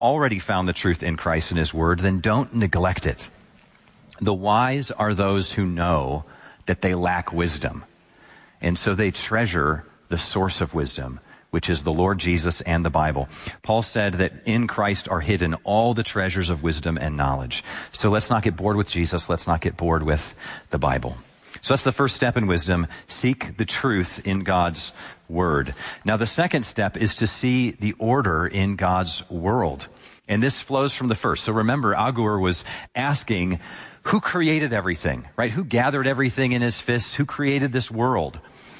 already found the truth in Christ and his word, then don't neglect it. The wise are those who know that they lack wisdom, and so they treasure the source of wisdom, which is the Lord Jesus and the Bible. Paul said that in Christ are hidden all the treasures of wisdom and knowledge. So let's not get bored with Jesus. Let's not get bored with the Bible. So that's the first step in wisdom. Seek the truth in God's word. Now, the second step is to see the order in God's world. And this flows from the first. So remember, Agur was asking, who created everything, right? Who gathered everything in his fists? Who created this world?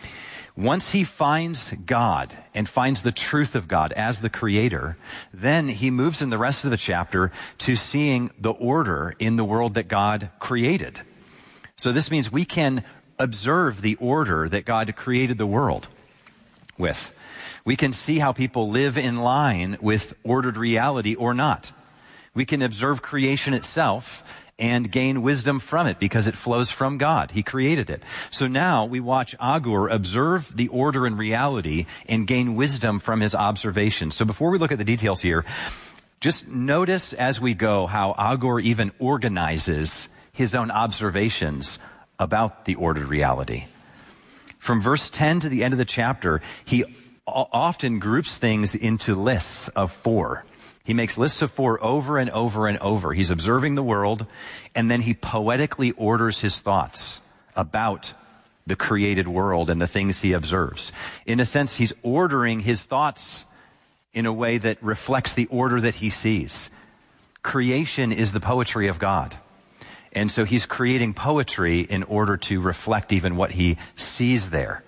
Once he finds God and finds the truth of God as the creator, then he moves in the rest of the chapter to seeing the order in the world that God created. So this means we can observe the order that God created the world with. We can see how people live in line with ordered reality or not. We can observe creation itself and gain wisdom from it because it flows from God. He created it. So now we watch Agur observe the order and reality and gain wisdom from his observations. So before we look at the details here, just notice as we go how Agur even organizes his own observations about the ordered reality. From verse 10 to the end of the chapter, he often groups things into lists of 4. He makes lists of 4 over and over and over. He's observing the world, and then he poetically orders his thoughts about the created world and the things he observes. In a sense, he's ordering his thoughts in a way that reflects the order that he sees. Creation is the poetry of God. And so he's creating poetry in order to reflect even what he sees there.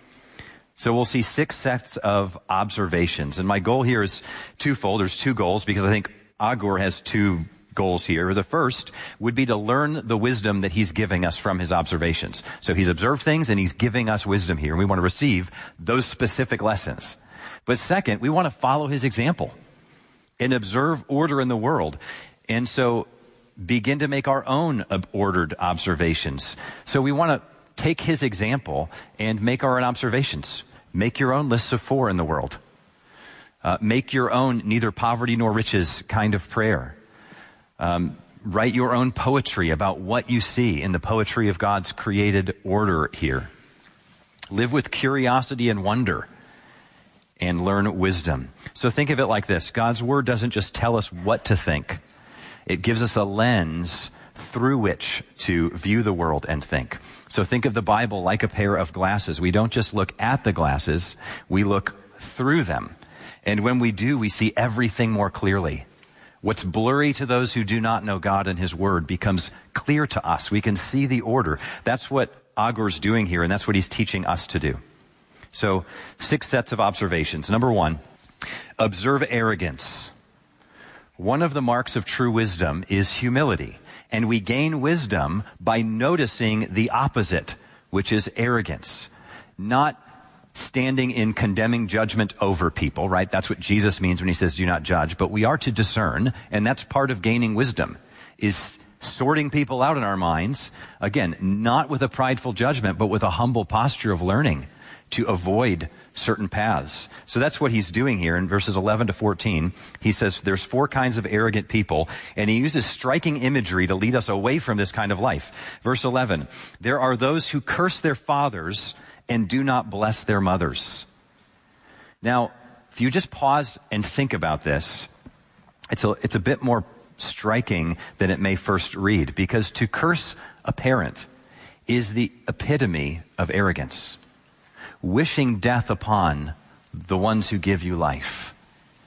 So we'll see 6 sets of observations. And my goal here is twofold. There's 2 goals because I think Agur has 2 goals here. The first would be to learn the wisdom that he's giving us from his observations. So he's observed things and he's giving us wisdom here. And we want to receive those specific lessons. But second, we want to follow his example and observe order in the world. And so begin to make our own ordered observations. So we want to take his example and make our own observations. Make your own lists of 4 in the world. Make your own neither poverty nor riches kind of prayer. Write your own poetry about what you see in the poetry of God's created order here. Live with curiosity and wonder and learn wisdom. So think of it like this. God's word doesn't just tell us what to think. It gives us a lens through which to view the world and think. So think of the Bible like a pair of glasses. We don't just look at the glasses, we look through them. And when we do, we see everything more clearly. What's blurry to those who do not know God and his word becomes clear to us. We can see the order. That's what Agur's doing here, and that's what he's teaching us to do. So 6 sets of observations. Number 1, observe arrogance. One of the marks of true wisdom is humility. And we gain wisdom by noticing the opposite, which is arrogance. Not standing in condemning judgment over people, right? That's what Jesus means when he says do not judge. But we are to discern, and that's part of gaining wisdom, is sorting people out in our minds. Again, not with a prideful judgment, but with a humble posture of learning to avoid certain paths. So that's what he's doing here in verses 11 to 14. He says there's 4 kinds of arrogant people, and he uses striking imagery to lead us away from this kind of life. Verse 11, there are those who curse their fathers and do not bless their mothers. Now, if you just pause and think about this, it's a bit more striking than it may first read, because to curse a parent is the epitome of arrogance. Wishing death upon the ones who give you life.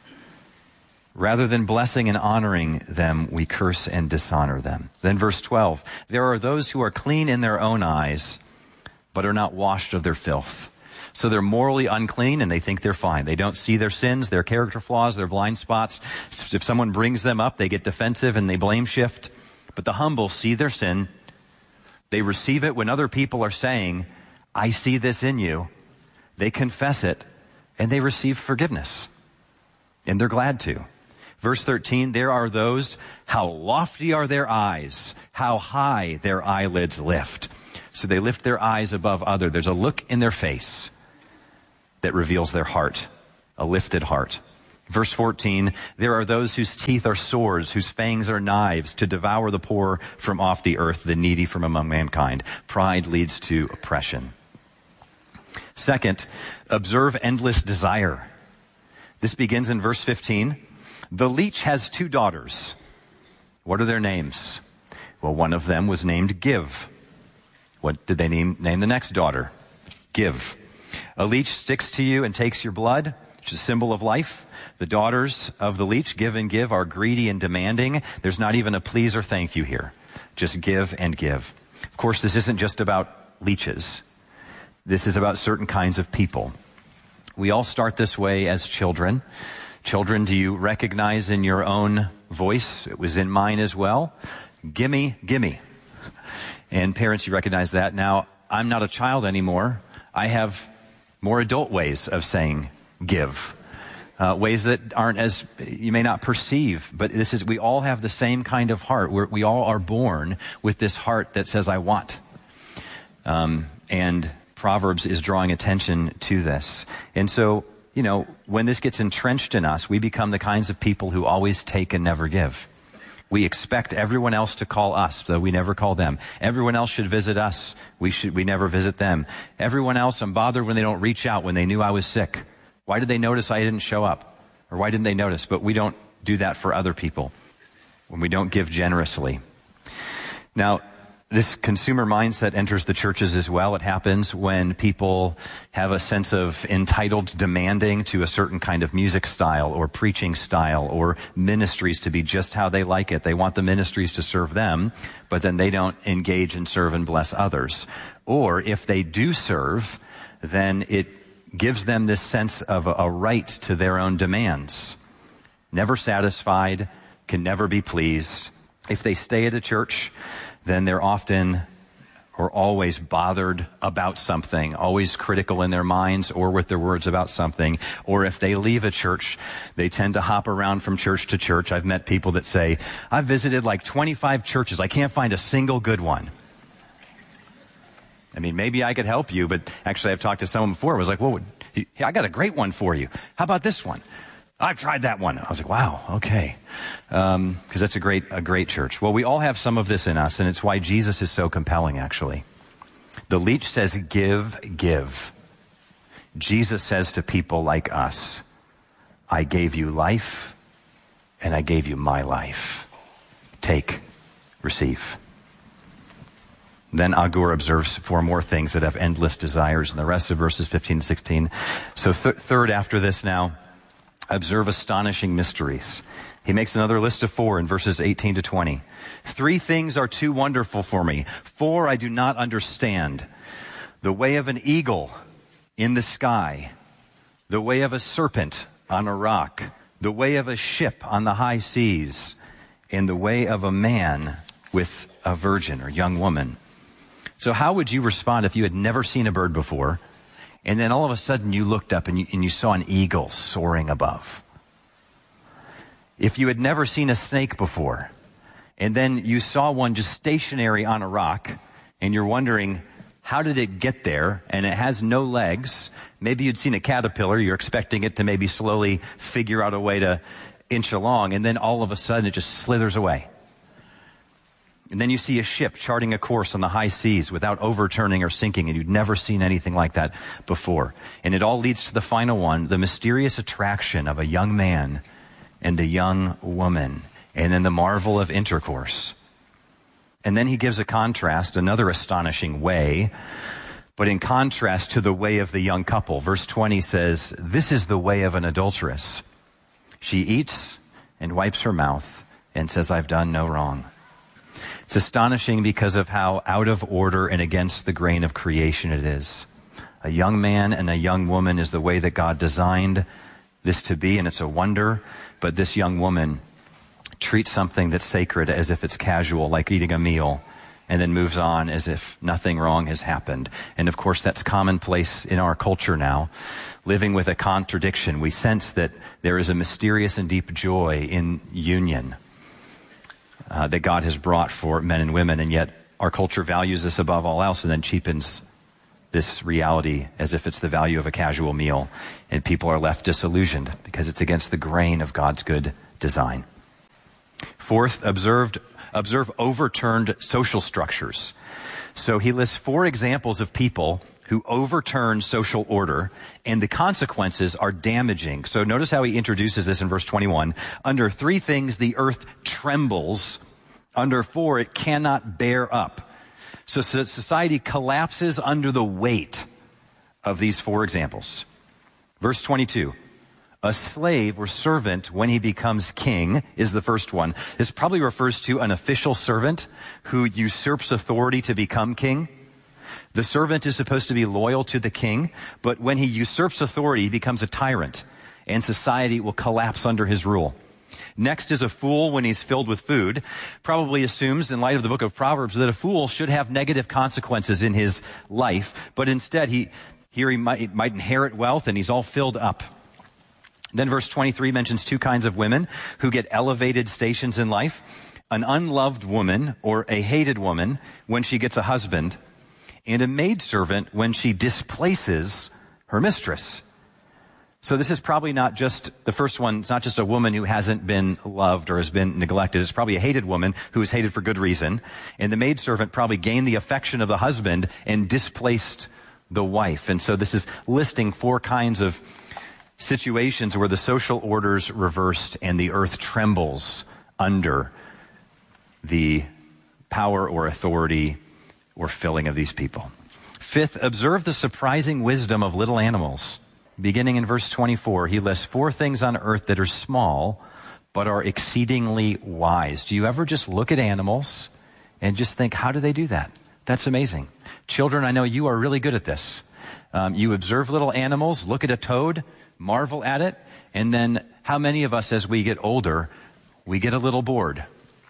Rather than blessing and honoring them, we curse and dishonor them. Then verse 12, there are those who are clean in their own eyes, but are not washed of their filth. So they're morally unclean and they think they're fine. They don't see their sins, their character flaws, their blind spots. If someone brings them up, they get defensive and they blame shift. But the humble see their sin. They receive it when other people are saying, I see this in you. They confess it, and they receive forgiveness. And they're glad to. Verse 13, there are those, how lofty are their eyes, how high their eyelids lift. So they lift their eyes above other. There's a look in their face that reveals their heart, a lifted heart. Verse 14, there are those whose teeth are swords, whose fangs are knives, to devour the poor from off the earth, the needy from among mankind. Pride leads to oppression. Second, observe endless desire. This begins in verse 15. The leech has 2 daughters. What are their names? Well, one of them was named Give. What did they name the next daughter? Give. A leech sticks to you and takes your blood, which is a symbol of life. The daughters of the leech, Give and Give, are greedy and demanding. There's not even a please or thank you here. Just give and give. Of course, this isn't just about leeches. This is about certain kinds of people. We all start this way as children. Children, do you recognize in your own voice? It was in mine as well. Gimme, gimme. And parents, you recognize that. Now, I'm not a child anymore. I have more adult ways of saying give. Ways that aren't as, you may not perceive, but we all have the same kind of heart. We all are born with this heart that says, I want. And Proverbs is drawing attention to this. And so, when this gets entrenched in us, we become the kinds of people who always take and never give. We expect everyone else to call us, though we never call them. Everyone else should visit us. We never visit them. Everyone else, I'm bothered when they don't reach out when they knew I was sick. Why did they notice I didn't show up? Or why didn't they notice? But we don't do that for other people when we don't give generously. Now, this consumer mindset enters the churches as well. It happens when people have a sense of entitled demanding to a certain kind of music style or preaching style or ministries to be just how they like it. They want the ministries to serve them, but then they don't engage and serve and bless others. Or if they do serve, then it gives them this sense of a right to their own demands. Never satisfied, can never be pleased. If they stay at a church, then they're often or always bothered about something, always critical in their minds or with their words about something. Or if they leave a church, they tend to hop around from church to church. I've met people that say, I've visited like 25 churches. I can't find a single good one. I mean, maybe I could help you, but actually I've talked to someone before who was like, well, I got a great one for you. How about this one? I've tried that one. I was like, wow, okay. Because that's a great church. Well, we all have some of this in us, and it's why Jesus is so compelling, actually. The leech says, give, give. Jesus says to people like us, I gave you life, and I gave you my life. Take, receive. Then Agur observes 4 more things that have endless desires in the rest of verses 15 and 16. So third after this now, observe astonishing mysteries. He makes another list of 4 in verses 18 to 20. 3 things are too wonderful for me. 4 I do not understand. The way of an eagle in the sky. The way of a serpent on a rock. The way of a ship on the high seas. And the way of a man with a virgin or young woman. So how would you respond if you had never seen a bird before, and then all of a sudden you looked up and you saw an eagle soaring above? If you had never seen a snake before, and then you saw one just stationary on a rock, and you're wondering, how did it get there? And it has no legs. Maybe you'd seen a caterpillar. You're expecting it to maybe slowly figure out a way to inch along, and then all of a sudden it just slithers away. And then you see a ship charting a course on the high seas without overturning or sinking, and you'd never seen anything like that before. And it all leads to the final one, the mysterious attraction of a young man and a young woman, and then the marvel of intercourse. And then he gives a contrast, another astonishing way, but in contrast to the way of the young couple. Verse 20 says, this is the way of an adulteress. She eats and wipes her mouth and says, I've done no wrong. It's astonishing because of how out of order and against the grain of creation it is. A young man and a young woman is the way that God designed this to be, and it's a wonder. But this young woman treats something that's sacred as if it's casual, like eating a meal, and then moves on as if nothing wrong has happened. And of course, that's commonplace in our culture now. Living with a contradiction, we sense that there is a mysterious and deep joy in union that God has brought for men and women, and yet our culture values this above all else and then cheapens this reality as if it's the value of a casual meal, and people are left disillusioned because it's against the grain of God's good design. Fourth, observe overturned social structures. So he lists 4 examples of people who overturn social order, and the consequences are damaging. So notice how he introduces this in verse 21. Under 3 things the earth trembles. Under 4 it cannot bear up. So society collapses under the weight of these 4 examples. Verse 22. A slave or servant, when he becomes king, is the first one. This probably refers to an official servant who usurps authority to become king. The servant is supposed to be loyal to the king, but when he usurps authority, he becomes a tyrant, and society will collapse under his rule. Next is a fool when he's filled with food. Probably assumes, in light of the book of Proverbs, that a fool should have negative consequences in his life, but instead he might inherit wealth, and he's all filled up. Then verse 23 mentions 2 kinds of women who get elevated stations in life. An unloved woman, or a hated woman, when she gets a husband, and a maidservant when she displaces her mistress. So this is probably not just, the first one, it's not just a woman who hasn't been loved or has been neglected. It's probably a hated woman who is hated for good reason. And the maidservant probably gained the affection of the husband and displaced the wife. And so this is listing 4 kinds of situations where the social order's reversed and the earth trembles under the power or authority or filling of these people. Fifth, observe the surprising wisdom of little animals. Beginning in verse 24, he lists 4 things on earth that are small but are exceedingly wise. Do you ever just look at animals and just think, how do they do that? That's amazing. Children, I know you are really good at this. You observe little animals, look at a toad, marvel at it, and then how many of us as we get older, we get a little bored.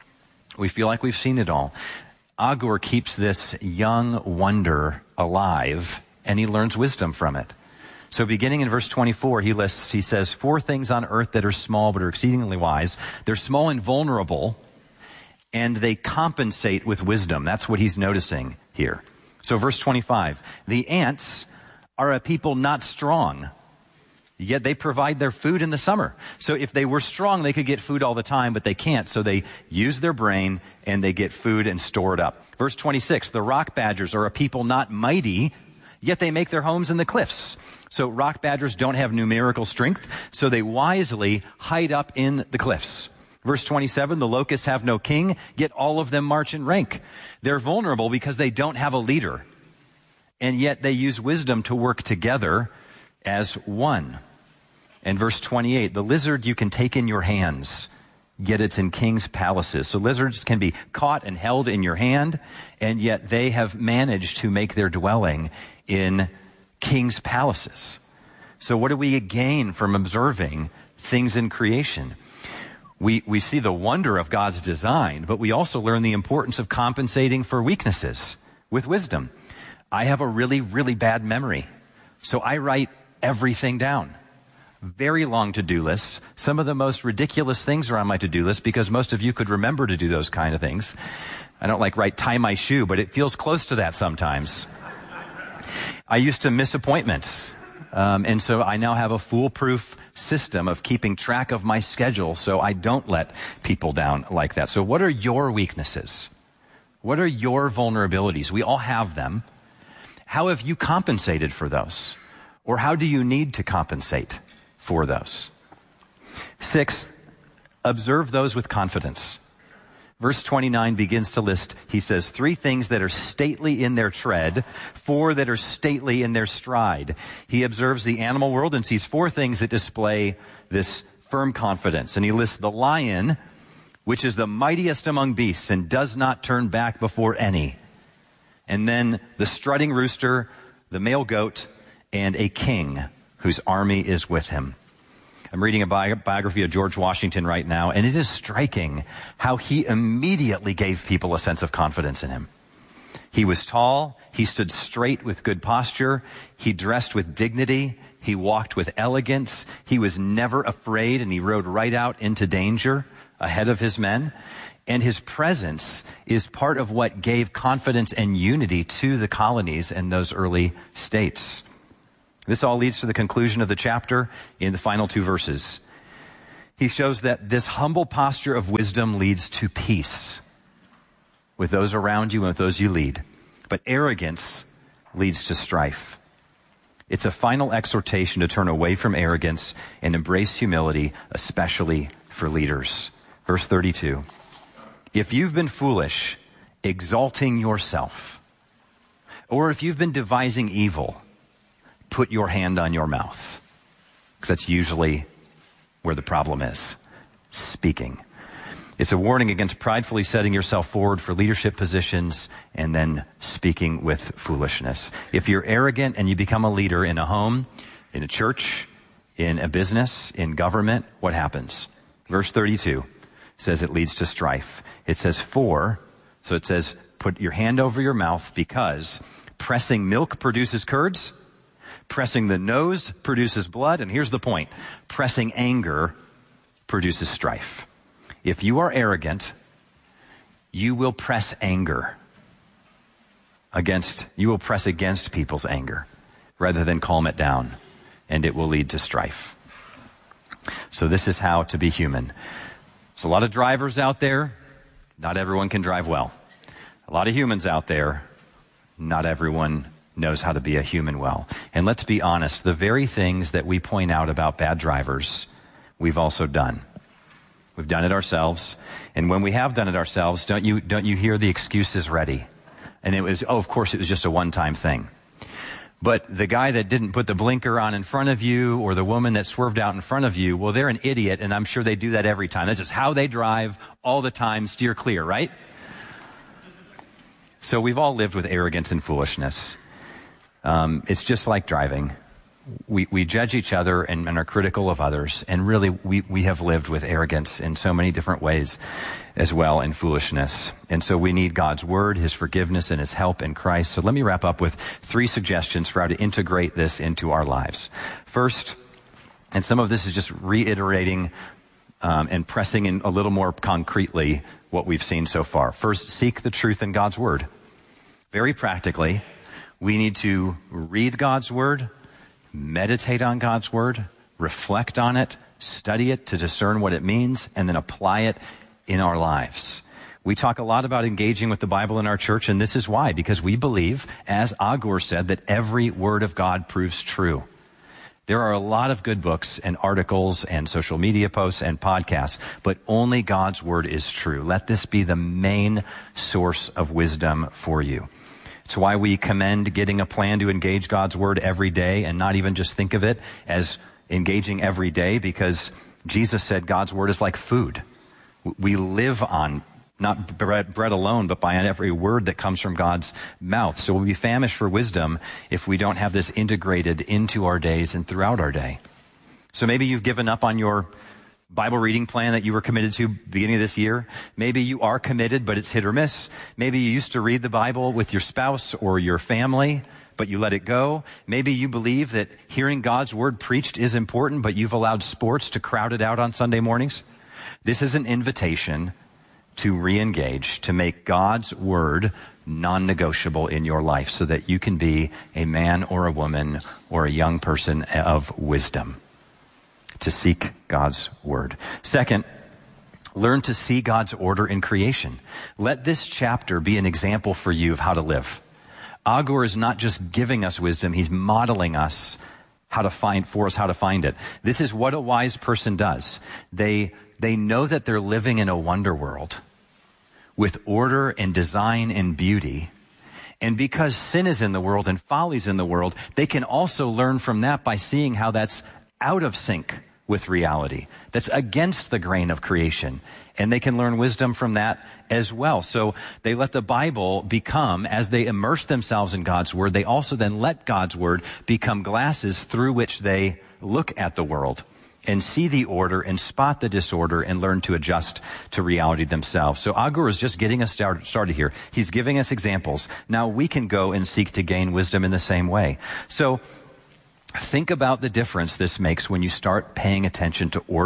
We feel like we've seen it all. Agur keeps this young wonder alive, and he learns wisdom from it. So beginning in verse 24, he says, 4 things on earth that are small but are exceedingly wise. They're small and vulnerable, and they compensate with wisdom. That's what he's noticing here. So verse 25, the ants are a people not strong, yet they provide their food in the summer. So if they were strong, they could get food all the time, but they can't. So they use their brain and they get food and store it up. Verse 26, the rock badgers are a people not mighty, yet they make their homes in the cliffs. So rock badgers don't have numerical strength, so they wisely hide up in the cliffs. Verse 27, the locusts have no king, yet all of them march in rank. They're vulnerable because they don't have a leader, and yet they use wisdom to work together as one. And verse 28, the lizard you can take in your hands, yet it's in kings' palaces. So lizards can be caught and held in your hand, and yet they have managed to make their dwelling in kings' palaces. So what do we gain from observing things in creation? We see the wonder of God's design, but we also learn the importance of compensating for weaknesses with wisdom. I have a really, really bad memory, so I write everything down. Very long to-do lists. Some of the most ridiculous things are on my to-do list because most of you could remember to do those kind of things. I don't write tie my shoe, but it feels close to that sometimes. I used to miss appointments, and so I now have a foolproof system of keeping track of my schedule so I don't let people down like that. So what are your weaknesses? What are your vulnerabilities? We all have them. How have you compensated for those? Or how do you need to compensate for those? Sixth, observe those with confidence. Verse 29 begins to list, he says, 3 things that are stately in their tread, 4 that are stately in their stride. He observes the animal world and sees 4 things that display this firm confidence. And he lists the lion, which is the mightiest among beasts and does not turn back before any. And then the strutting rooster, the male goat, and a king whose army is with him. I'm reading a biography of George Washington right now, and it is striking how he immediately gave people a sense of confidence in him. He was tall, he stood straight with good posture, he dressed with dignity, he walked with elegance, he was never afraid, and he rode right out into danger. ahead of his men, and his presence is part of what gave confidence and unity to the colonies in those early states. This all leads to the conclusion of the chapter in the final 2 verses. He shows that this humble posture of wisdom leads to peace with those around you and with those you lead. But arrogance leads to strife. It's a final exhortation to turn away from arrogance and embrace humility, especially for leaders. Verse 32. If you've been foolish, exalting yourself, or if you've been devising evil, put your hand on your mouth. Because that's usually where the problem is. Speaking. It's a warning against pridefully setting yourself forward for leadership positions and then speaking with foolishness. If you're arrogant and you become a leader in a home, in a church, in a business, in government, what happens? Verse 32 says it leads to strife. It says so it says put your hand over your mouth, because pressing milk produces curds, pressing the nose produces blood, and here's the point, pressing anger produces strife. If you are arrogant, you will press against people's anger rather than calm it down, and it will lead to strife. So this is how to be human. There's a lot of drivers out there. Not everyone can drive well. A lot of humans out there. Not everyone knows how to be a human well. And let's be honest, the very things that we point out about bad drivers, we've also done. We've done it ourselves. And when we have done it ourselves, don't you hear the excuses ready? And it was, of course, it was just a one-time thing. But the guy that didn't put the blinker on in front of you, or the woman that swerved out in front of you, well, they're an idiot, and I'm sure they do that every time. That's just how they drive all the time. Steer clear, right? So we've all lived with arrogance and foolishness. It's just like driving. We judge each other and are critical of others, and really we have lived with arrogance in so many different ways as well, and foolishness. And so we need God's word, his forgiveness, and his help in Christ. So let me wrap up with 3 suggestions for how to integrate this into our lives. First, and some of this is just reiterating and pressing in a little more concretely what we've seen so far. First, seek the truth in God's word. Very practically, we need to read God's word, meditate on God's word, reflect on it, study it to discern what it means, and then apply it in our lives. We talk a lot about engaging with the Bible in our church, and this is why, because we believe, as Agur said, that every word of God proves true. There are a lot of good books and articles and social media posts and podcasts, but only God's word is true. Let this be the main source of wisdom for you. It's why we commend getting a plan to engage God's word every day, and not even just think of it as engaging every day, because Jesus said God's word is like food. We live on not bread alone, but by every word that comes from God's mouth. So we'll be famished for wisdom if we don't have this integrated into our days and throughout our day. So maybe you've given up on your Bible reading plan that you were committed to beginning of this year. Maybe you are committed, but it's hit or miss. Maybe you used to read the Bible with your spouse or your family, but you let it go. Maybe you believe that hearing God's word preached is important, but you've allowed sports to crowd it out on Sunday mornings. This is an invitation to re-engage, to make God's word non-negotiable in your life so that you can be a man or a woman or a young person of wisdom. To seek God's word. Second, learn to see God's order in creation. Let this chapter be an example for you of how to live. Agur is not just giving us wisdom, he's modeling us how to find it. This is what a wise person does. They know that they're living in a wonder world with order and design and beauty. And because sin is in the world and folly's in the world, they can also learn from that by seeing how that's out of sync with reality, that's against the grain of creation. And they can learn wisdom from that as well. So they let the Bible become, as they immerse themselves in God's word, they also then let God's word become glasses through which they look at the world and see the order and spot the disorder and learn to adjust to reality themselves. So Agur is just getting us started here. He's giving us examples. Now we can go and seek to gain wisdom in the same way. So think about the difference this makes when you start paying attention to order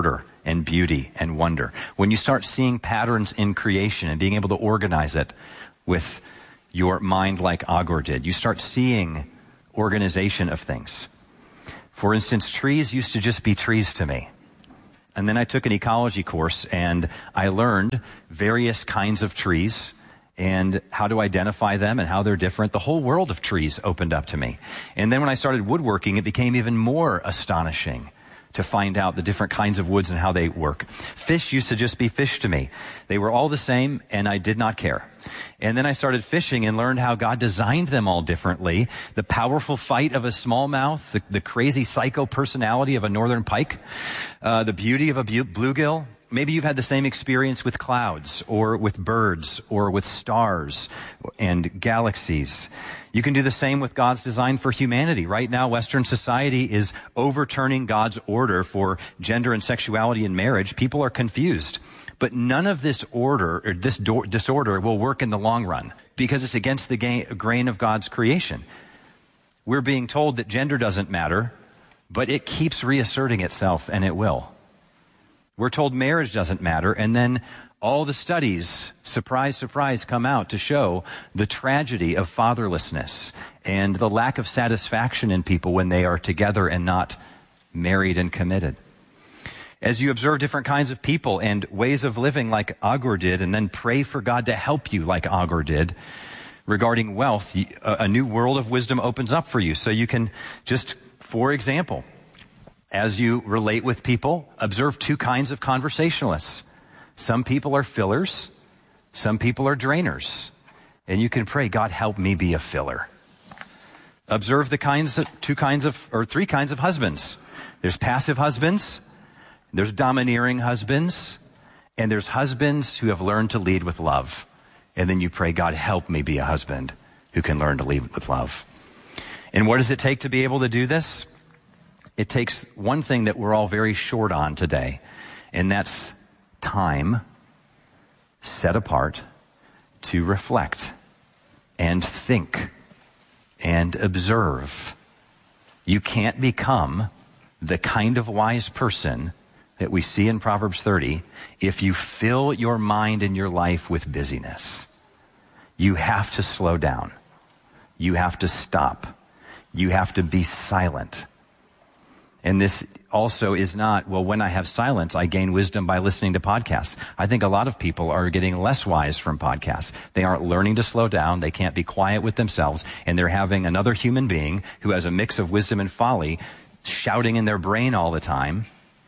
and beauty and wonder. When you start seeing patterns in creation and being able to organize it with your mind like Agur did, you start seeing organization of things. For instance, trees used to just be trees to me. And then I took an ecology course and I learned various kinds of trees and how to identify them and how they're different. The whole world of trees opened up to me. And then when I started woodworking, it became even more astonishing to find out the different kinds of woods and how they work. Fish used to just be fish to me. They were all the same, and I did not care. And then I started fishing and learned how God designed them all differently. The powerful fight of a smallmouth, the crazy psycho personality of a northern pike, the beauty of a bluegill. Maybe you've had the same experience with clouds or with birds or with stars and galaxies. You can do the same with God's design for humanity. Right now, Western society is overturning God's order for gender and sexuality in marriage. People are confused. But none of this order or this disorder will work in the long run because it's against the grain of God's creation. We're being told that gender doesn't matter, but it keeps reasserting itself, and it will. We're told marriage doesn't matter, and then all the studies, surprise, surprise, come out to show the tragedy of fatherlessness and the lack of satisfaction in people when they are together and not married and committed. As you observe different kinds of people and ways of living like Agur did, and then pray for God to help you like Agur did, regarding wealth, a new world of wisdom opens up for you. So you can just, for example, as you relate with people, observe two kinds of conversationalists. Some people are fillers. Some people are drainers. And you can pray, God, help me be a filler. Observe the three kinds of husbands. There's passive husbands. There's domineering husbands. And there's husbands who have learned to lead with love. And then you pray, God, help me be a husband who can learn to lead with love. And what does it take to be able to do this? It takes one thing that we're all very short on today, and that's time set apart to reflect and think and observe. You can't become the kind of wise person that we see in Proverbs 30 if you fill your mind and your life with busyness. You have to slow down. You have to stop. You have to be silent. And this also is not, well, when I have silence, I gain wisdom by listening to podcasts. I think a lot of people are getting less wise from podcasts. They aren't learning to slow down. They can't be quiet with themselves. And they're having another human being who has a mix of wisdom and folly shouting in their brain all the time.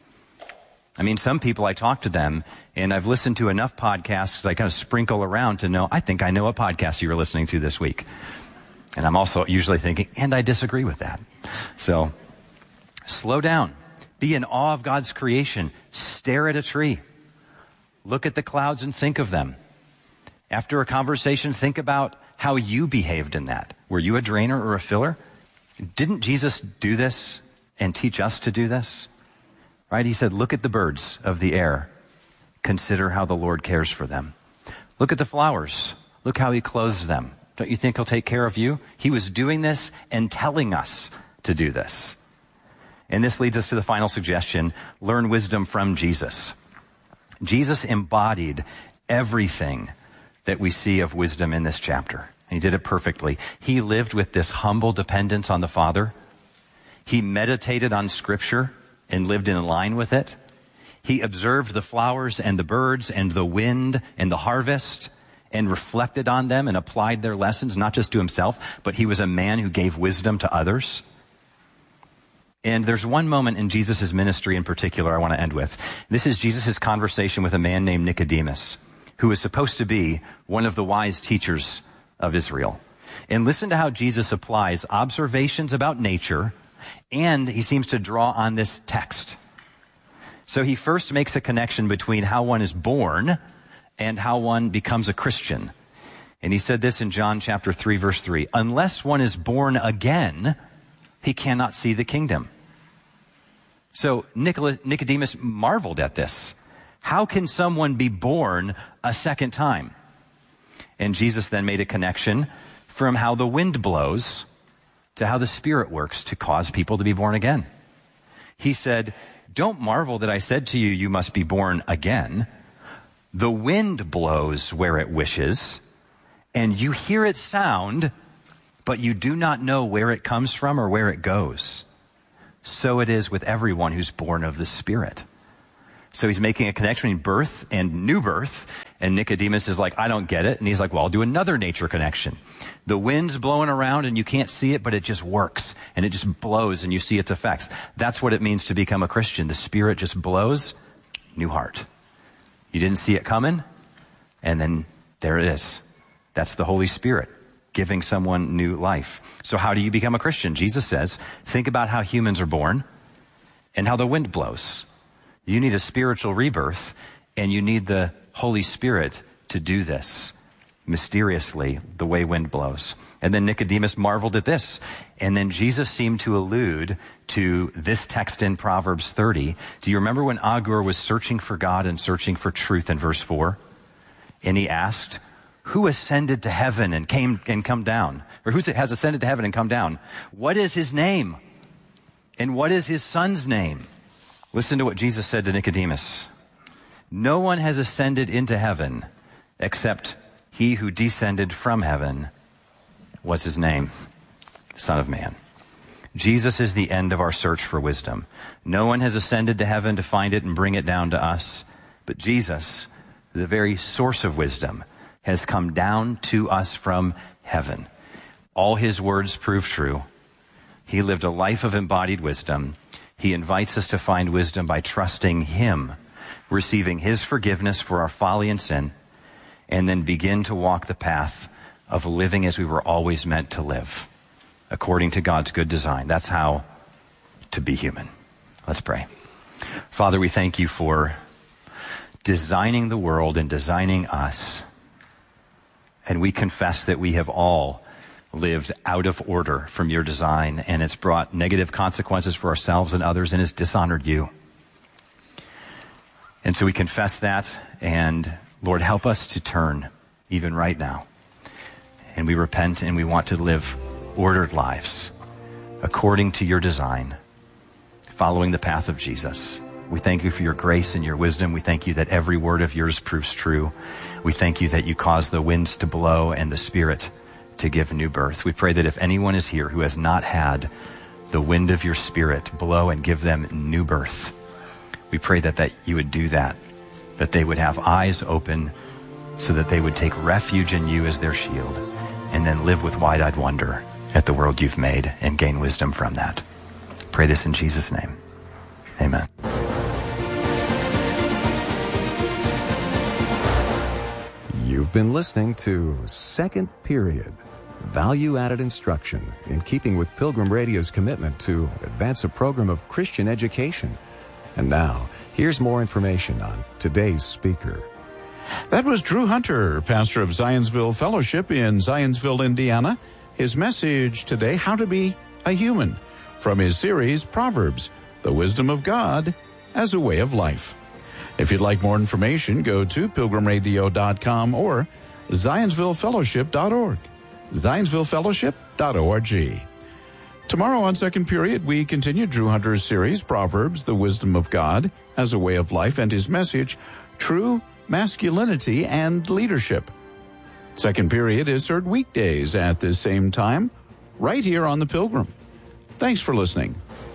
I mean, some people, I talk to them, and I've listened to enough podcasts because I kind of sprinkle around to know, I think I know what podcast you were listening to this week. And I'm also usually thinking, and I disagree with that. So slow down. Be in awe of God's creation. Stare at a tree. Look at the clouds and think of them. After a conversation, think about how you behaved in that. Were you a drainer or a filler? Didn't Jesus do this and teach us to do this? Right? He said, look at the birds of the air. Consider how the Lord cares for them. Look at the flowers. Look how he clothes them. Don't you think he'll take care of you? He was doing this and telling us to do this. And this leads us to the final suggestion, learn wisdom from Jesus. Jesus embodied everything that we see of wisdom in this chapter. And he did it perfectly. He lived with this humble dependence on the Father. He meditated on Scripture and lived in line with it. He observed the flowers and the birds and the wind and the harvest and reflected on them and applied their lessons, not just to himself, but he was a man who gave wisdom to others. And there's one moment in Jesus' ministry in particular I want to end with. This is Jesus' conversation with a man named Nicodemus, who is supposed to be one of the wise teachers of Israel. And listen to how Jesus applies observations about nature, and he seems to draw on this text. So he first makes a connection between how one is born and how one becomes a Christian. And he said this in John chapter 3, verse 3. Unless one is born again, he cannot see the kingdom. So Nicodemus marveled at this. How can someone be born a second time? And Jesus then made a connection from how the wind blows to how the Spirit works to cause people to be born again. He said, Don't marvel that I said to you, you must be born again. The wind blows where it wishes, and you hear its sound, but you do not know where it comes from or where it goes. So it is with everyone who's born of the Spirit. So he's making a connection between birth and new birth. And Nicodemus is like, I don't get it. And he's like, well, I'll do another nature connection. The wind's blowing around and you can't see it, but it just works. And it just blows and you see its effects. That's what it means to become a Christian. The Spirit just blows, new heart. You didn't see it coming, and then there it is. That's the Holy Spirit giving someone new life. So how do you become a Christian? Jesus says, think about how humans are born and how the wind blows. You need a spiritual rebirth, and you need the Holy Spirit to do this mysteriously, the way wind blows. And then Nicodemus marveled at this. And then Jesus seemed to allude to this text in Proverbs 30. Do you remember when Agur was searching for God and searching for truth in verse 4? And he asked, who ascended to heaven and come down? Or who has ascended to heaven and come down? What is his name? And what is his son's name? Listen to what Jesus said to Nicodemus. No one has ascended into heaven except he who descended from heaven. What's his name? Son of Man. Jesus is the end of our search for wisdom. No one has ascended to heaven to find it and bring it down to us. But Jesus, the very source of wisdom, has come down to us from heaven. All his words prove true. He lived a life of embodied wisdom. He invites us to find wisdom by trusting him, receiving his forgiveness for our folly and sin, and then begin to walk the path of living as we were always meant to live, according to God's good design. That's how to be human. Let's pray. Father, we thank you for designing the world and designing us. And we confess that we have all lived out of order from your design, and it's brought negative consequences for ourselves and others, and it's dishonored you. And so we confess that, and Lord, help us to turn even right now. And we repent, and we want to live ordered lives according to your design, following the path of Jesus. We thank you for your grace and your wisdom. We thank you that every word of yours proves true. We thank you that you cause the winds to blow and the Spirit to give new birth. We pray that if anyone is here who has not had the wind of your Spirit blow and give them new birth, we pray that you would do that they would have eyes open so that they would take refuge in you as their shield, and then live with wide-eyed wonder at the world you've made and gain wisdom from that. Pray this in Jesus' name. Amen. You've been listening to Second Period, value-added instruction in keeping with Pilgrim Radio's commitment to advance a program of Christian education. And now, here's more information on today's speaker. That was Drew Hunter, pastor of Zionsville Fellowship in Zionsville, Indiana. His message today, How to Be a Human, from his series, Proverbs, the Wisdom of God as a Way of Life. If you'd like more information, go to pilgrimradio.com or zionsvillefellowship.org. zionsvillefellowship.org. Tomorrow on Second Period, we continue Drew Hunter's series, Proverbs, the Wisdom of God as a Way of Life, and his message, True Masculinity and Leadership. Second Period is heard weekdays at this same time, right here on The Pilgrim. Thanks for listening.